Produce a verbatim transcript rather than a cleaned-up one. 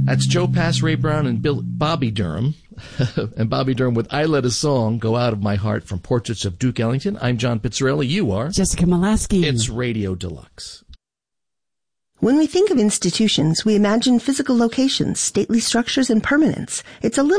That's Joe Pass, Ray Brown, and Bill, Bobby Durham. And Bobby Durham with I Let a Song Go Out of My Heart from Portraits of Duke Ellington. I'm John Pizzarelli. You are? Jessica Molaski. It's Radio Deluxe. When we think of institutions, we imagine physical locations, stately structures, and permanence. It's a little